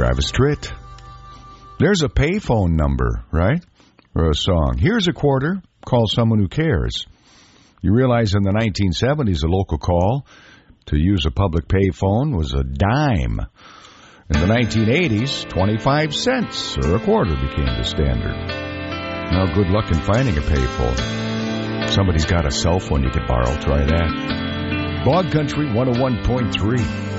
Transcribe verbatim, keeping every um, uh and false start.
Travis Tritt. There's a payphone number, right? Or a song. Here's a quarter. Call someone who cares. You realize in the nineteen seventies, a local call to use a public payphone was a dime. In the nineteen eighties, twenty-five cents or a quarter became the standard. Now, good luck in finding a payphone. Somebody's got a cell phone you could borrow. Try that. Bog Country one oh one point three.